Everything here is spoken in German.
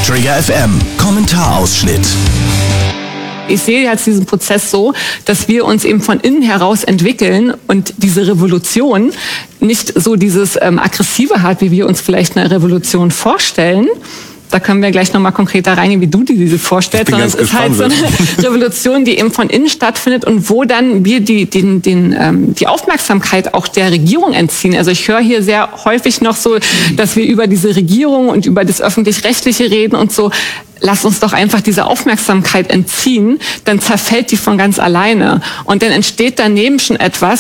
Trigger FM Kommentarausschnitt. Ich sehe jetzt diesen Prozess so, dass wir uns eben von innen heraus entwickeln und diese Revolution nicht so dieses Aggressive hat, wie wir uns vielleicht eine Revolution vorstellen. Da können wir gleich nochmal konkreter reingehen, wie du dir diese vorstellst. Sondern es ist halt so eine Revolution, die eben von innen stattfindet und wo dann wir die Aufmerksamkeit auch der Regierung entziehen. Also ich höre hier sehr häufig noch so, dass wir über diese Regierung und über das Öffentlich-Rechtliche reden und so. Lass uns doch einfach diese Aufmerksamkeit entziehen, dann zerfällt die von ganz alleine. Und dann entsteht daneben schon etwas.